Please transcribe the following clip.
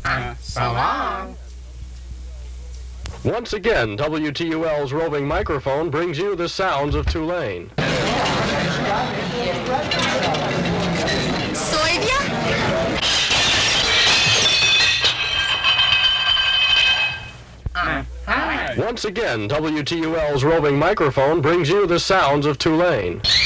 So long. Once again, WTUL's roving microphone brings you the sounds of Tulane. Soyvia? Once again, WTUL's roving microphone brings you the sounds of Tulane.